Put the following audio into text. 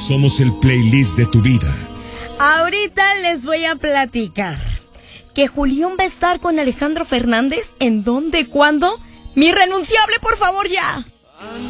Somos el playlist de tu vida. Ahorita les voy a platicar que Julián va a estar con Alejandro Fernández. ¿En dónde? ¿Cuándo? ¡Mi renunciable, por favor, ya!